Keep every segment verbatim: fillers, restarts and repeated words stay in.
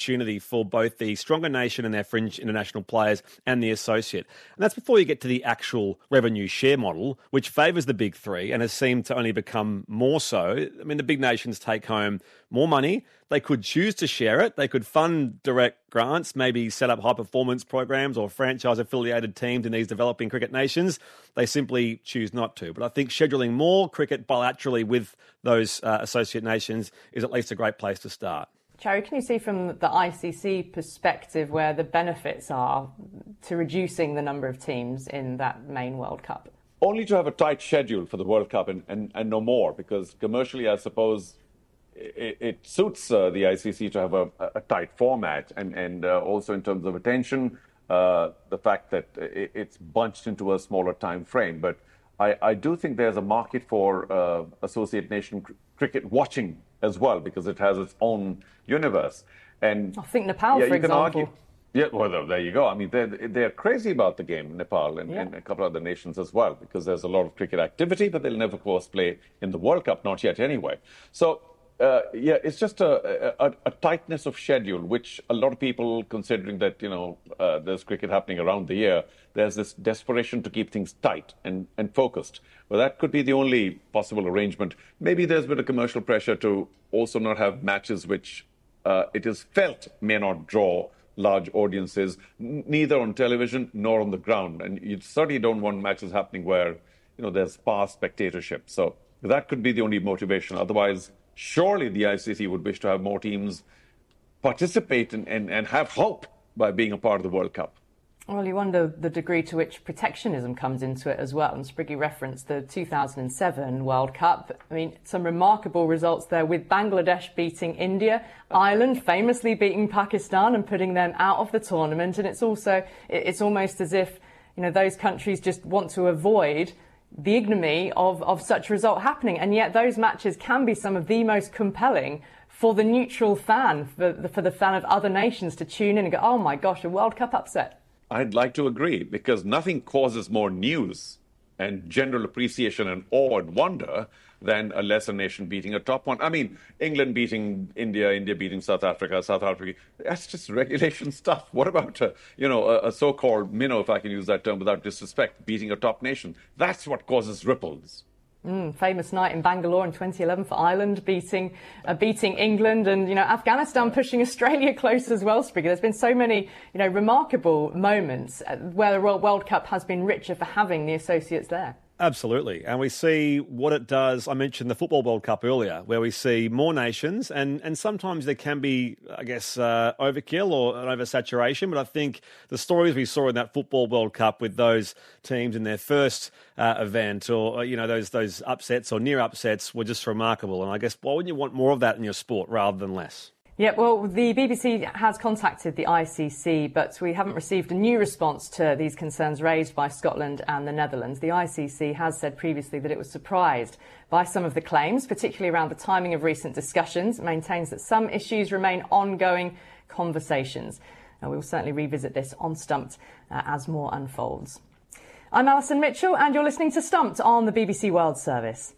opportunity for both the stronger nation and their fringe international players and the associate. And that's before you get to the actual revenue share model, which favours the big three and has seemed to only become more so. I mean, the big nations take home more money. They could choose to share it. They could fund direct grants, maybe set up high-performance programs or franchise-affiliated teams in these developing cricket nations. They simply choose not to. But I think scheduling more cricket bilaterally with those uh, associate nations is at least a great place to start. Cherry, can you see from the I C C perspective where the benefits are to reducing the number of teams in that main World Cup? Only to have a tight schedule for the World Cup and, and, and no more, because commercially, I suppose, it, it suits uh, the I C C to have a, a tight format, and, and uh, also in terms of attention, uh, the fact that it, it's bunched into a smaller time frame. But I, I do think there's a market for uh, associate nation cr- cricket watching as well, because it has its own universe. And I think Nepal, yeah, for you can example. Argue, yeah, well, there you go. I mean, they're, they're crazy about the game, Nepal and, yeah. and a couple of other nations as well, because there's a lot of cricket activity, but they'll never, of course, play in the World Cup, not yet anyway. So, uh, yeah, it's just a, a, a tightness of schedule, which a lot of people, considering that, you know, uh, there's cricket happening around the year, there's this desperation to keep things tight and, and focused. Well, that could be the only possible arrangement. Maybe there's a bit of commercial pressure to also not have matches which uh, it is felt may not draw large audiences, n- neither on television nor on the ground. And you certainly don't want matches happening where, you know, there's sparse spectatorship. So that could be the only motivation. Otherwise, surely the I C C would wish to have more teams participate and, and, and have hope by being a part of the World Cup. Well, you wonder the degree to which protectionism comes into it as well. And Spriggy referenced the two thousand seven World Cup. I mean, some remarkable results there with Bangladesh beating India, Ireland famously beating Pakistan and putting them out of the tournament. And it's also, it's almost as if, you know, those countries just want to avoid the ignominy of, of such a result happening. And yet those matches can be some of the most compelling for the neutral fan, for the, for the fan of other nations to tune in and go, oh my gosh, a World Cup upset. I'd like to agree, because nothing causes more news and general appreciation and awe and wonder than a lesser nation beating a top one. I mean, England beating India, India beating South Africa, South Africa, that's just regulation stuff. What about, uh, you know, a, a so-called minnow, if I can use that term without disrespect, beating a top nation? That's what causes ripples. Mm, famous night in Bangalore in twenty eleven for Ireland beating uh, beating England, and you know Afghanistan pushing Australia close as well. Spriggy, there's been so many you know remarkable moments where the World Cup has been richer for having the associates there. Absolutely. And we see what it does. I mentioned the Football World Cup earlier, where we see more nations, and, and sometimes there can be, I guess, uh, overkill or an oversaturation. But I think the stories we saw in that Football World Cup with those teams in their first uh, event, or, you know, those those upsets or near upsets were just remarkable. And I guess, why wouldn't you want more of that in your sport rather than less? Yeah, well, the B B C has contacted the I C C, but we haven't received a new response to these concerns raised by Scotland and the Netherlands. The I C C has said previously that it was surprised by some of the claims, particularly around the timing of recent discussions. It maintains that some issues remain ongoing conversations. And we will certainly revisit this on Stumped uh, as more unfolds. I'm Alison Mitchell, and you're listening to Stumped on the B B C World Service.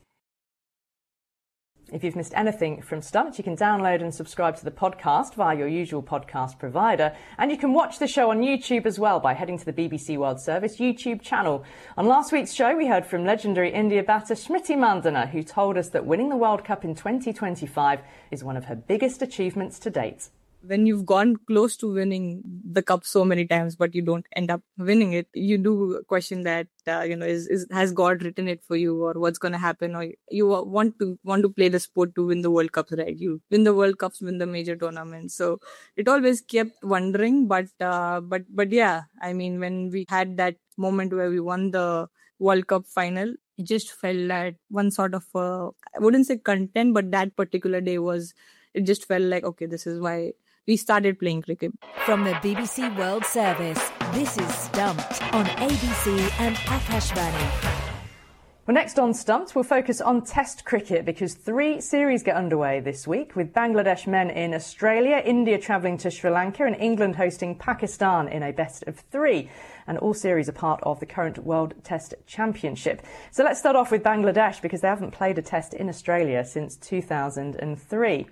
If you've missed anything from Stumped, you can download and subscribe to the podcast via your usual podcast provider. And you can watch the show on YouTube as well by heading to the B B C World Service YouTube channel. On last week's show, we heard from legendary India batter Smriti Mandhana, who told us that winning the World Cup in twenty twenty-five is one of her biggest achievements to date. When you've gone close to winning the cup so many times, but you don't end up winning it, you do question that, uh, you know, is, is has God written it for you, or what's going to happen? Or you want to want to play the sport to win the World Cups, right? You win the World Cups, win the major tournaments. So it always kept wondering. But uh, but but yeah, I mean, when we had that moment where we won the World Cup final, it just felt like one sort of, uh, I wouldn't say content, but that particular day was, it just felt like, okay, this is why we started playing cricket. From the B B C World Service, this is Stumped on A B C and Akashvani. Well, next on Stumped, we'll focus on Test cricket because three series get underway this week, with Bangladesh men in Australia, India travelling to Sri Lanka and England hosting Pakistan in a best of three. And all series are part of the current World Test Championship. So let's start off with Bangladesh because they haven't played a test in Australia since two thousand three.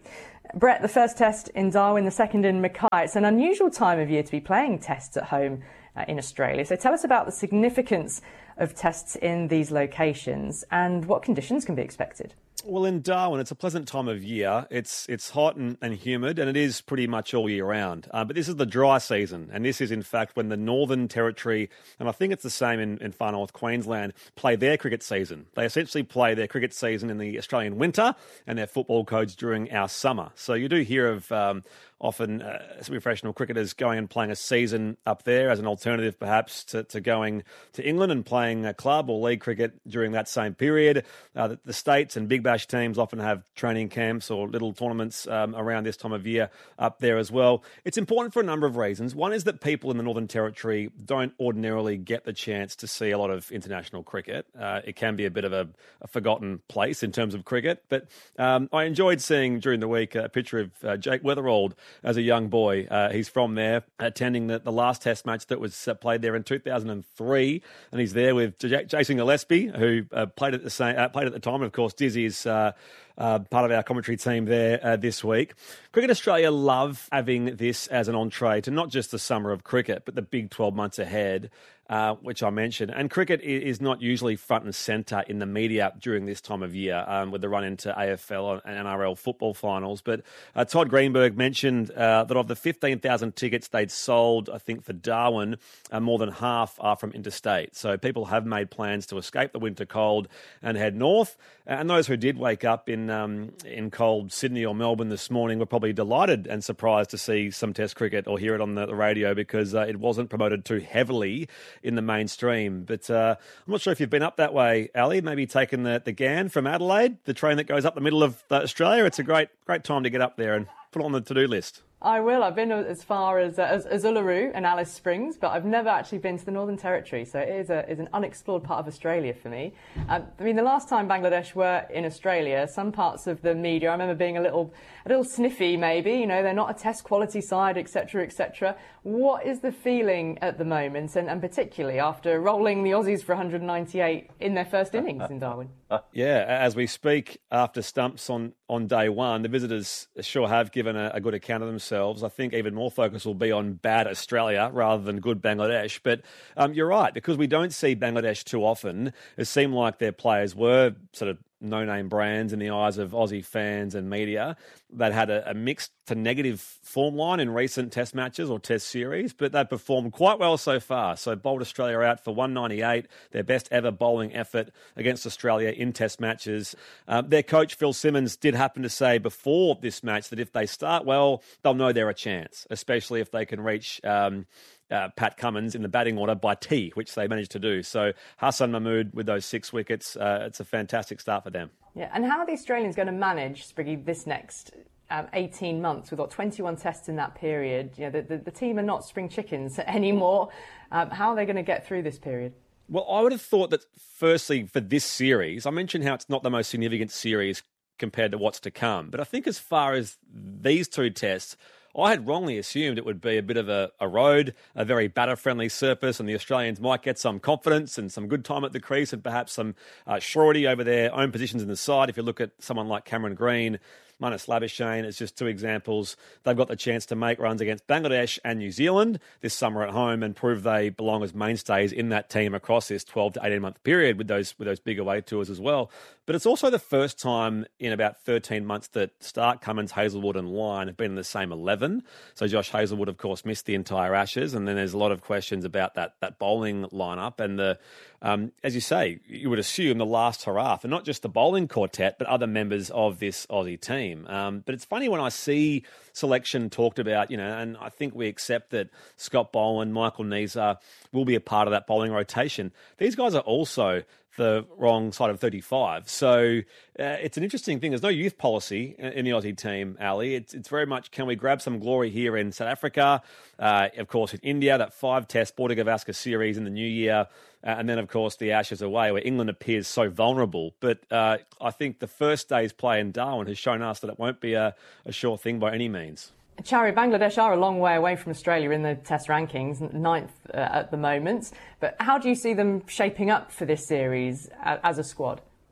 Brett, the first test in Darwin, the second in Mackay. It's an unusual time of year to be playing tests at home uh, in Australia. So tell us about the significance of tests in these locations and what conditions can be expected. Well, in Darwin, it's a pleasant time of year. It's it's hot and, and humid, and it is pretty much all year round. Uh, but this is the dry season, and this is, in fact, when the Northern Territory, and I think it's the same in, in Far North Queensland, play their cricket season. They essentially play their cricket season in the Australian winter and their football codes during our summer. So you do hear of um, often uh, semi-professional cricketers going and playing a season up there as an alternative perhaps to, to going to England and playing a club or league cricket during that same period. Uh, the, the States and Big Bash teams often have training camps or little tournaments um, around this time of year up there as well. It's important for a number of reasons. One is that people in the Northern Territory don't ordinarily get the chance to see a lot of international cricket. Uh, it can be a bit of a, a forgotten place in terms of cricket, but um, I enjoyed seeing during the week a picture of uh, Jake Weatherald as a young boy. Uh, he's from there, attending the, the last test match that was uh, played there in two thousand three, and he's there with J- Jason Gillespie, who uh, played at the same uh, played at the time. And of course, Dizzy is uh, uh, part of our commentary team there uh, this week. Cricket Australia love having this as an entree to not just the summer of cricket, but the big twelve months ahead. Uh, which I mentioned. And cricket is not usually front and centre in the media during this time of year um, with the run into A F L and N R L football finals. But uh, Todd Greenberg mentioned uh, that of the fifteen thousand tickets they'd sold, I think, for Darwin, uh, more than half are from interstate. So people have made plans to escape the winter cold and head north. And those who did wake up in um, in cold Sydney or Melbourne this morning were probably delighted and surprised to see some Test cricket or hear it on the, the radio because uh, it wasn't promoted too heavily in the mainstream. But uh, I'm not sure if you've been up that way, Ali, maybe taken the, the G A N from Adelaide, the train that goes up the middle of uh, Australia. It's a great great time to get up there and put it on the to-do list. I will. I've been as far as, uh, as, as Uluru and Alice Springs, but I've never actually been to the Northern Territory, so it is, a, is an unexplored part of Australia for me. Um, I mean, the last time Bangladesh were in Australia, some parts of the media, I remember being a little a little sniffy maybe, you know, they're not a test quality side, et cetera, et cetera. What is the feeling at the moment, and, and particularly after rolling the Aussies for one hundred ninety-eight in their first innings in Darwin? Yeah, as we speak, after stumps on, on day one, the visitors sure have given a, a good account of themselves. I think even more focus will be on bad Australia rather than good Bangladesh. But um, you're right, because we don't see Bangladesh too often, it seemed like their players were sort of no-name brands in the eyes of Aussie fans and media that had a, a mixed to negative form line in recent test matches or test series, but they've performed quite well so far. So bowled Australia out for one ninety-eight, their best ever bowling effort against Australia in test matches. Um, their coach, Phil Simmons, did happen to say before this match that if they start well, they'll know they're a chance, especially if they can reach Um, Uh, Pat Cummins in the batting order by tea, which they managed to do. So Hassan Mahmood with those six wickets, uh, it's a fantastic start for them. Yeah, and how are the Australians going to manage, Spriggy, this next um, eighteen months? We've got twenty-one tests in that period. You know, the, the, the team are not spring chickens anymore. Um, how are they going to get through this period? Well, I would have thought that firstly for this series, I mentioned how it's not the most significant series compared to what's to come. But I think as far as these two tests, I had wrongly assumed it would be a bit of a, a road, a very batter-friendly surface, and the Australians might get some confidence and some good time at the crease and perhaps some uh, surety over their own positions in the side. If you look at someone like Cameron Green, Marnus Labuschagne, it's just two examples. They've got the chance to make runs against Bangladesh and New Zealand this summer at home and prove they belong as mainstays in that team across this twelve to eighteen month period with those with those big away tours as well. But it's also the first time in about thirteen months that Stark, Cummins, Hazelwood and Lyon have been in the same eleven. So Josh Hazelwood, of course, missed the entire Ashes, and then there's a lot of questions about that that bowling lineup and the, um, as you say, you would assume the last hurrah for not just the bowling quartet but other members of this Aussie team. Um, but it's funny when I see selection talked about, you know, and I think we accept that Scott Boland, Michael Neser will be a part of that bowling rotation. These guys are also the wrong side of thirty-five. So uh, it's an interesting thing. There's no youth policy in the Aussie team, Ali. It's, it's very much, can we grab some glory here in South Africa? Uh, of course, in India, that five-test Border Gavaskar series in the new year. Uh, and then, of course, the Ashes away, where England appears so vulnerable. But uh, I think the first day's play in Darwin has shown us that it won't be a, a sure thing by any means. Chari, Bangladesh are a long way away from Australia in the Test rankings, ninth uh, at the moment. But how do you see them shaping up for this series uh, as a squad?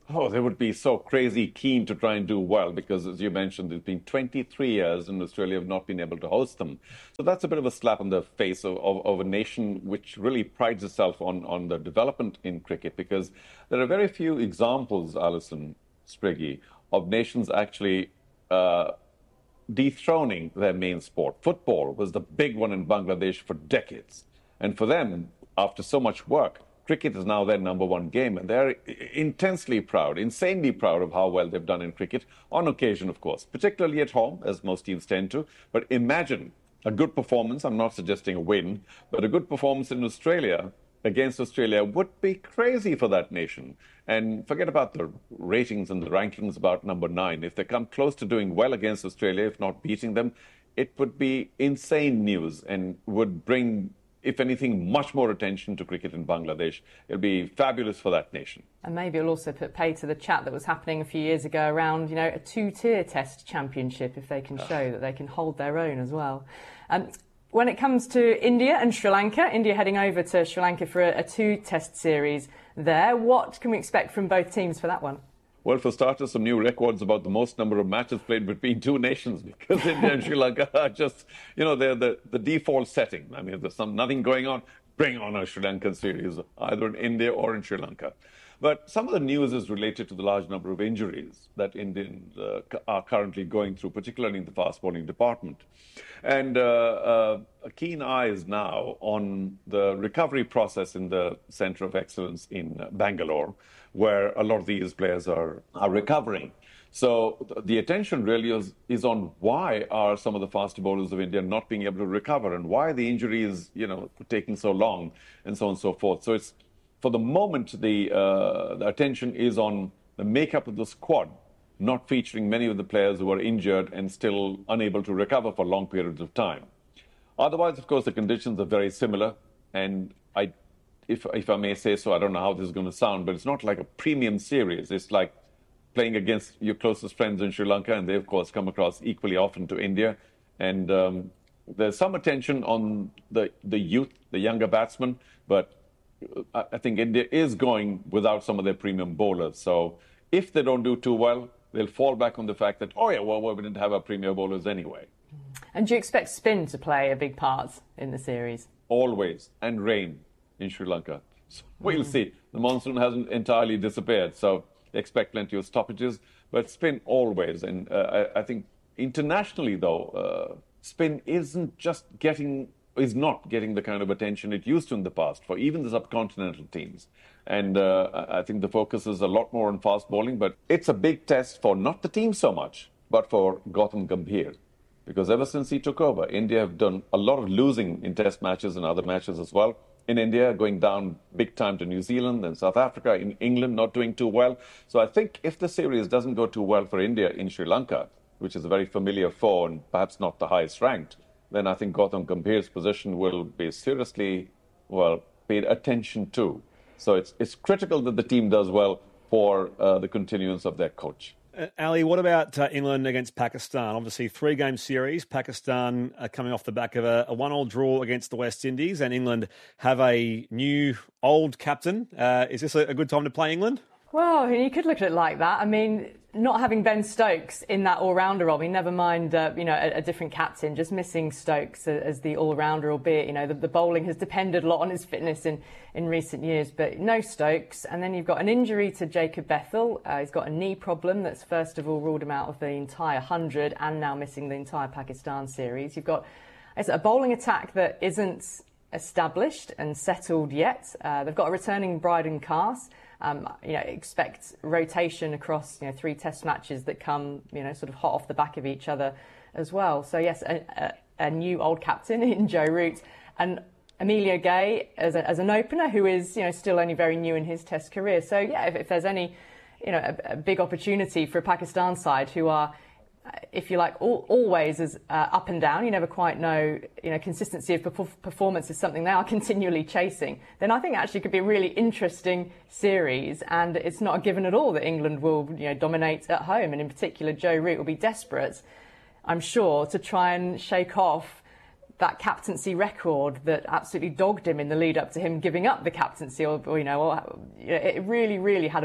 Oh, they would be so crazy keen to try and do well because, as you mentioned, it's been twenty-three years and Australia have not been able to host them. So that's a bit of a slap on the face of, of, of a nation which really prides itself on, on the development in cricket, because there are very few examples, Alison Spriggy, of nations actually uh, dethroning their main sport. Football was the big one in Bangladesh for decades. And for them, after so much work, cricket is now their number one game, and they're intensely proud, insanely proud of how well they've done in cricket, on occasion, of course, particularly at home, as most teams tend to. But imagine a good performance, I'm not suggesting a win, but a good performance in Australia against Australia would be crazy for that nation. And forget about the ratings and the rankings about number nine. If they come close to doing well against Australia, if not beating them, it would be insane news and would bring, if anything, much more attention to cricket in Bangladesh. It'll be fabulous for that nation. And maybe it'll also put pay to the chat that was happening a few years ago around, you know, a two-tier Test championship, if they can show that they can hold their own as well. Um, when it comes to India and Sri Lanka, India heading over to Sri Lanka for a, a two-Test series there. What can we expect from both teams for that one? Well, for starters, some new records about the most number of matches played between two nations, because India and Sri Lanka are just, you know, they're the, the default setting. I mean, if there's some, nothing going on, bring on a Sri Lankan series, either in India or in Sri Lanka. But some of the news is related to the large number of injuries that Indians uh, are currently going through, particularly in the fast bowling department. And uh, uh, a keen eye is now on the recovery process in the Centre of Excellence in Bangalore, where a lot of these players are, are recovering. So the attention really is, is on why are some of the faster bowlers of India not being able to recover, and why the injury is, you know, taking so long, and so on and so forth. So it's, for the moment, the, uh, the attention is on the makeup of the squad, not featuring many of the players who are injured and still unable to recover for long periods of time. Otherwise, of course, the conditions are very similar, and I, if, if I may say so, I don't know how this is going to sound, but it's not like a premium series. It's like playing against your closest friends in Sri Lanka, and they, of course, come across equally often to India. And um, there's some attention on the, the youth, the younger batsmen, but I think India is going without some of their premium bowlers. So if they don't do too well, they'll fall back on the fact that, oh, yeah, well, we didn't have our premier bowlers anyway. And do you expect spin to play a big part in the series? Always. And rain in Sri Lanka. So we'll mm. see. The monsoon hasn't entirely disappeared, so expect plenty of stoppages. But spin always. And uh, I, I think internationally, though, uh, spin isn't just getting... is not getting the kind of attention it used to in the past for even the subcontinental teams. And uh, I think the focus is a lot more on fast bowling, but it's a big test for not the team so much, but for Gautam Gambhir. Because ever since he took over, India have done a lot of losing in test matches and other matches as well. In India, going down big time to New Zealand and South Africa, in England not doing too well. So I think if the series doesn't go too well for India in Sri Lanka, which is a very familiar foe and perhaps not the highest ranked, then I think Gautam Gambhir's position will be seriously, well, paid attention to. So it's it's critical that the team does well for uh, the continuance of their coach. Uh, Ali, what about uh, England against Pakistan? Obviously, three-game series. Pakistan are coming off the back of a, a one-all draw against the West Indies, and England have a new, old captain. Uh, is this a, a good time to play England? Well, you could look at it like that. I mean, not having Ben Stokes in that all-rounder role, I mean, never mind, uh, you know, a, a different captain, just missing Stokes as the all-rounder, albeit, you know, the, the bowling has depended a lot on his fitness in, in recent years, but no Stokes. And then you've got an injury to Jacob Bethel. Uh, he's got a knee problem that's first of all ruled him out of the entire hundred and now missing the entire Pakistan series. You've got a bowling attack that isn't established and settled yet. Uh, they've got a returning Bryden Carse. Um, you know, expect rotation across, you know, three test matches that come, you know, sort of hot off the back of each other as well. So, yes, a, a, a new old captain in Joe Root, and Emilio Gay as, a, as an opener who is, you know, still only very new in his test career. So, yeah, if, if there's any, you know, a, a big opportunity for a Pakistan side who are, if you like, all, always as uh, up and down, you never quite know, you know, consistency of performance is something they are continually chasing, then I think actually could be a really interesting series. And it's not a given at all that England will, you know, dominate at home. And in particular, Joe Root will be desperate, I'm sure, to try and shake off that captaincy record that absolutely dogged him in the lead up to him giving up the captaincy, or, or you know, or, it really, really had a,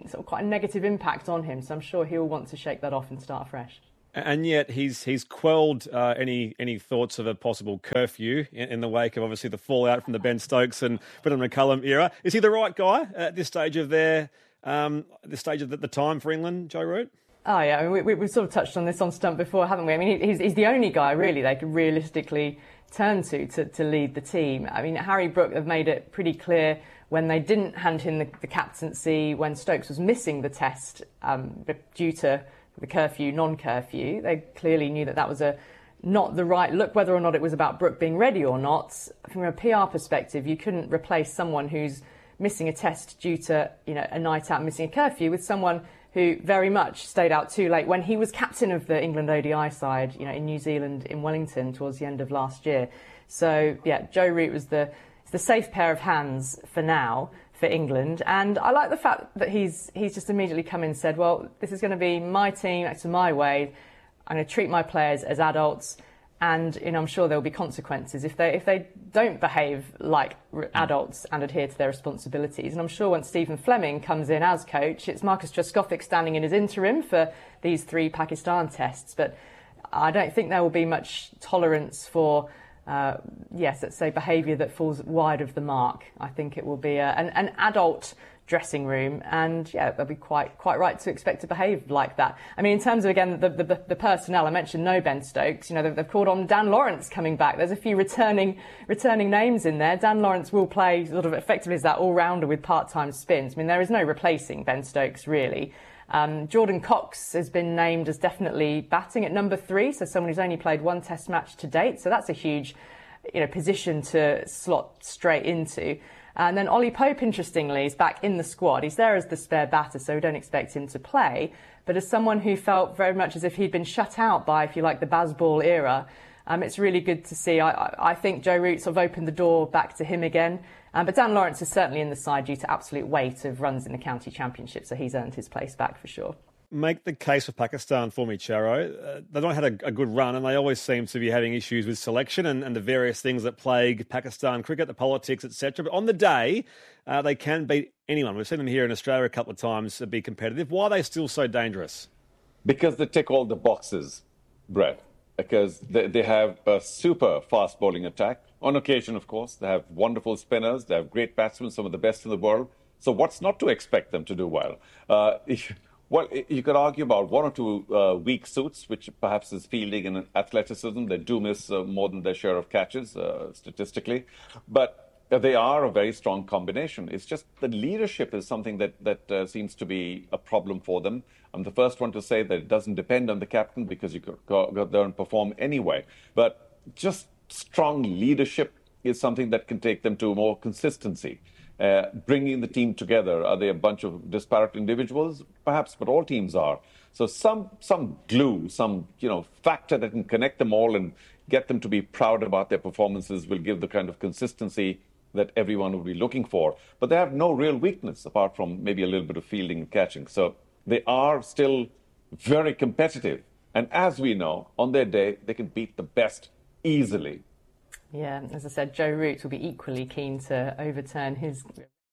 sort of quite a negative impact on him. So I'm sure he'll want to shake that off and start afresh. And yet he's he's quelled uh, any any thoughts of a possible curfew in, in the wake of obviously the fallout from the Ben Stokes and Brendan McCullum era. Is he the right guy at this stage of their um, this stage of the, the time for England, Joe Root? Oh yeah, I mean, we, we've sort of touched on this on Stump before, haven't we? I mean, he's, he's the only guy really they could realistically turn to, to to lead the team. I mean, Harry Brook have made it pretty clear when they didn't hand him the, the captaincy, when Stokes was missing the test um, due to the curfew, non-curfew, they clearly knew that that was a not the right look, whether or not it was about Brook being ready or not. From a P R perspective, you couldn't replace someone who's missing a test due to, you know, a night out, missing a curfew, with someone who very much stayed out too late when he was captain of the England O D I side, you know, in New Zealand, in Wellington, towards the end of last year. So, yeah, Joe Root was the, the safe pair of hands for now for England. And I like the fact that he's he's just immediately come in and said, well, this is going to be my team, it's my way. I'm going to treat my players as adults. And, you know, I'm sure there will be consequences if they if they don't behave like adults and adhere to their responsibilities. And I'm sure once Stephen Fleming comes in as coach, it's Marcus Trescothick standing in as interim for these three Pakistan tests. But I don't think there will be much tolerance for, uh, yes, let's say behaviour that falls wide of the mark. I think it will be a, an, an adult dressing room, and yeah, they'll be quite quite right to expect to behave like that. I mean, in terms of, again, the the, the personnel, I mentioned no Ben Stokes. You know, they've, they've called on Dan Lawrence coming back. There's a few returning returning names in there. Dan Lawrence will play sort of effectively as that all-rounder with part-time spins. I mean, there is no replacing Ben Stokes, really. Um, Jordan Cox has been named as definitely batting at number three, so someone who's only played one Test match to date. So that's a huge, you know, position to slot straight into. And then Ollie Pope, interestingly, is back in the squad. He's there as the spare batter, so we don't expect him to play. But as someone who felt very much as if he'd been shut out by, if you like, the Bazball era, um, it's really good to see. I, I think Joe Root sort of opened the door back to him again. Um, but Dan Lawrence is certainly in the side due to absolute weight of runs in the county championship, so he's earned his place back for sure. Make the case for Pakistan for me, Charo. Uh, they've not had a, a good run, and they always seem to be having issues with selection and, and the various things that plague Pakistan cricket, the politics, et cetera. But on the day, uh, they can beat anyone. We've seen them here in Australia a couple of times be competitive. Why are they still so dangerous? Because they tick all the boxes, Brett. Because they, they have a super fast bowling attack. On occasion, of course, they have wonderful spinners. They have great batsmen, some of the best in the world. So what's not to expect them to do well? Uh, Well, you could argue about one or two uh, weak suits, which perhaps is fielding and athleticism. They do miss uh, more than their share of catches, uh, statistically. But they are a very strong combination. It's just the leadership is something that, that uh, seems to be a problem for them. I'm the first one to say that it doesn't depend on the captain because you could go, go there and perform anyway. But just strong leadership is something that can take them to more consistency. Uh, bringing the team together. Are they a bunch of disparate individuals? Perhaps, but all teams are. So some some glue, some you know factor that can connect them all and get them to be proud about their performances will give the kind of consistency that everyone will be looking for. But they have no real weakness apart from maybe a little bit of fielding and catching. So they are still very competitive. And as we know, on their day, they can beat the best easily. Yeah, as I said, Joe Root will be equally keen to overturn his...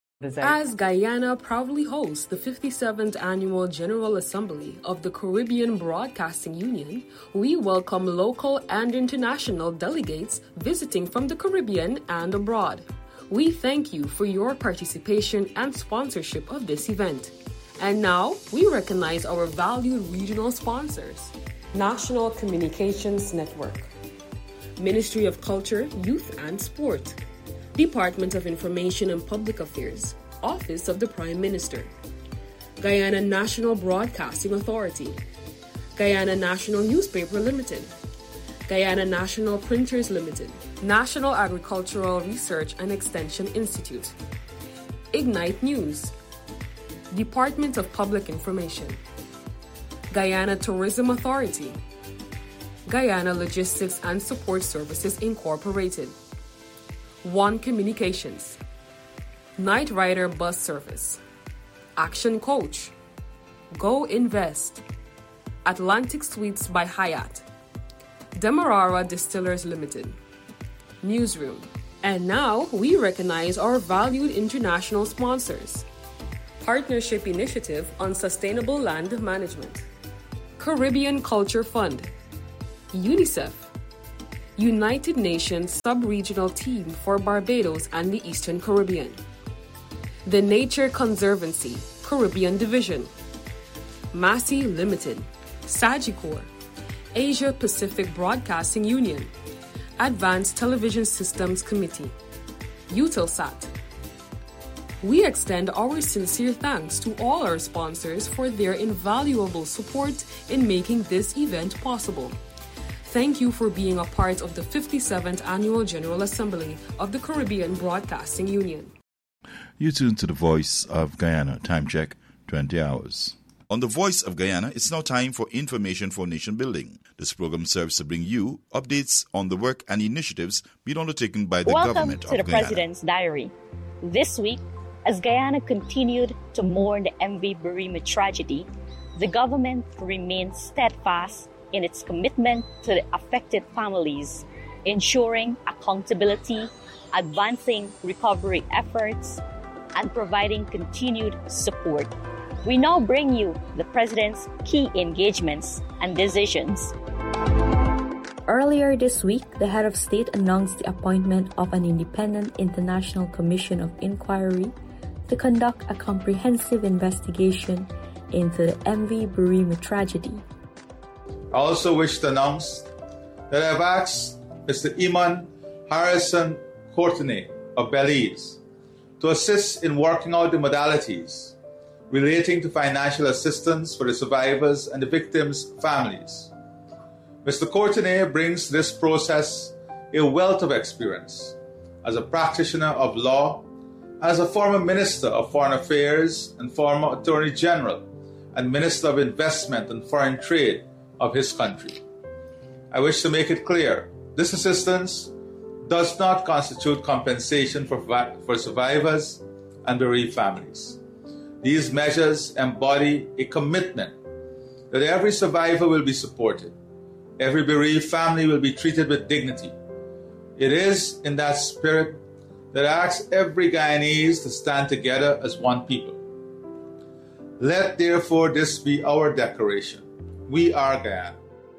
As Guyana proudly hosts the fifty-seventh Annual General Assembly of the Caribbean Broadcasting Union, we welcome local and international delegates visiting from the Caribbean and abroad. We thank you for your participation and sponsorship of this event. And now, we recognize our valued regional sponsors. National Communications Network, Ministry of Culture, Youth and Sport, Department of Information and Public Affairs, Office of the Prime Minister, Guyana National Broadcasting Authority, Guyana National Newspaper Limited, Guyana National Printers Limited, National Agricultural Research and Extension Institute, Ignite News, Department of Public Information, Guyana Tourism Authority, Guyana Logistics and Support Services Incorporated, One Communications, Night Rider Bus Service, Action Coach, Go Invest, Atlantic Suites by Hyatt, Demerara Distillers Limited, Newsroom. And now we recognize our valued international sponsors. Partnership Initiative on Sustainable Land Management, Caribbean Culture Fund, UNICEF, United Nations Sub-Regional Team for Barbados and the Eastern Caribbean, the Nature Conservancy, Caribbean Division, Massey Limited, Sagicor, Asia Pacific Broadcasting Union, Advanced Television Systems Committee, Eutelsat. We extend our sincere thanks to all our sponsors for their invaluable support in making this event possible. Thank you for being a part of the fifty-seventh Annual General Assembly of the Caribbean Broadcasting Union. You tune to the Voice of Guyana. Time check, twenty hours. On the Voice of Guyana, it's now time for Information for Nation Building. This program serves to bring you updates on the work and initiatives being undertaken by the Welcome government to of the Guyana. President's Diary. This week, as Guyana continued to mourn the M V Bereavement tragedy, the government remains steadfast in its commitment to the affected families, ensuring accountability, advancing recovery efforts, and providing continued support. We now bring you the President's key engagements and decisions. Earlier this week, the head of state announced the appointment of an independent international commission of inquiry to conduct a comprehensive investigation into the M V Bereavement tragedy. I also wish to announce that I've asked Mister Iman Harrison Courtenay of Belize to assist in working out the modalities relating to financial assistance for the survivors and the victims' families. Mister Courtenay brings to this process a wealth of experience as a practitioner of law, as a former Minister of Foreign Affairs and former Attorney General and Minister of Investment and Foreign Trade of his country. I wish to make it clear, this assistance does not constitute compensation for, for survivors and bereaved families. These measures embody a commitment that every survivor will be supported, every bereaved family will be treated with dignity. It is in that spirit that I ask every Guyanese to stand together as one people. Let therefore this be our declaration. We are Guyana.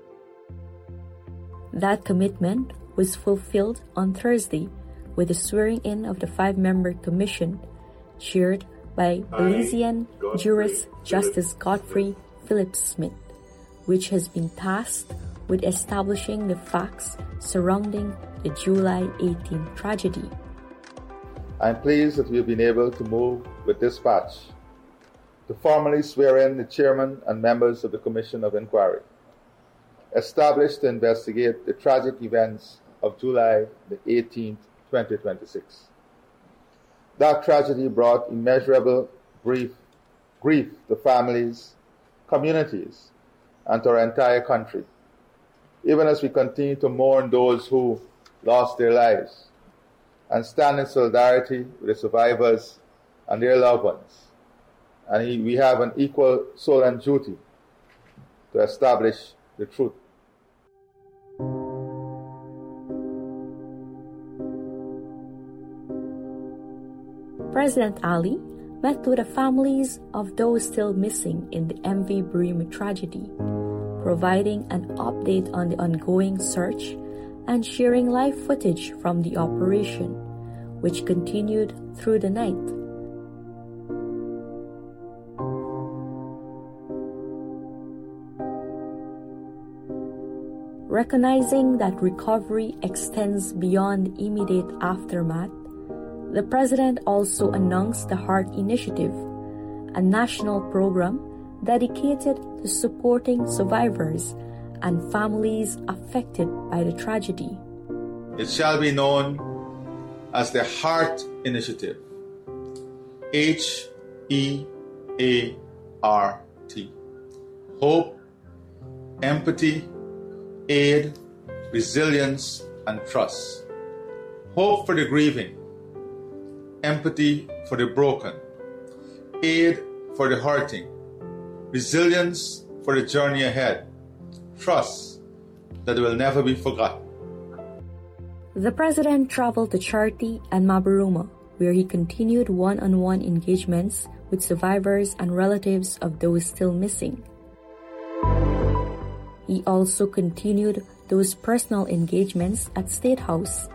That commitment was fulfilled on Thursday with the swearing-in of the five-member commission chaired by Belizean jurist Justice Godfrey Phillips-Smith, which has been tasked with establishing the facts surrounding the July eighteenth tragedy. I'm pleased that we have been able to move with dispatch to formally swear in the chairman and members of the Commission of Inquiry, established to investigate the tragic events of July the eighteenth, twenty twenty-six. That tragedy brought immeasurable grief, grief to families, communities, and to our entire country, even as we continue to mourn those who lost their lives and stand in solidarity with the survivors and their loved ones. And we have an equal solemn duty to establish the truth. President Ali met with the families of those still missing in the M V Bereavement tragedy, providing an update on the ongoing search and sharing live footage from the operation, which continued through the night. Recognizing that recovery extends beyond immediate aftermath, the President also announced the HEART Initiative, a national program dedicated to supporting survivors and families affected by the tragedy. It shall be known as the HEART Initiative, H E A R T. Hope, empathy, aid, resilience, and trust. Hope for the grieving, empathy for the broken, aid for the hurting, resilience for the journey ahead, trust that will never be forgotten. The President traveled to Charity and Mabaruma, where he continued one-on-one engagements with survivors and relatives of those still missing. He also continued those personal engagements at State House,